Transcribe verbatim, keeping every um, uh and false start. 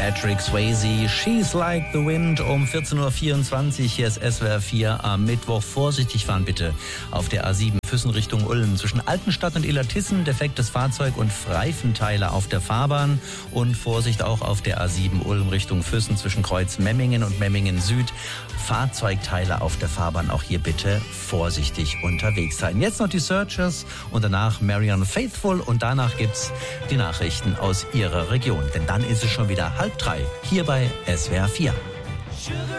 Patrick Swayze, She's Like the Wind um vierzehn Uhr vierundzwanzig. Hier ist S W R vier am Mittwoch. Vorsichtig fahren bitte auf der A sieben Füssen Richtung Ulm. Zwischen Altenstadt und Illertissen defektes Fahrzeug und Reifenteile auf der Fahrbahn. Und Vorsicht auch auf der A sieben Ulm Richtung Füssen zwischen Kreuz Memmingen und Memmingen Süd. Fahrzeugteile auf der Fahrbahn. Auch hier bitte vorsichtig unterwegs sein. Jetzt noch die Searchers und danach Marianne Faithfull. Und danach gibt's die Nachrichten aus ihrer Region. Denn dann ist es schon wieder halb drei hier bei S W R vier.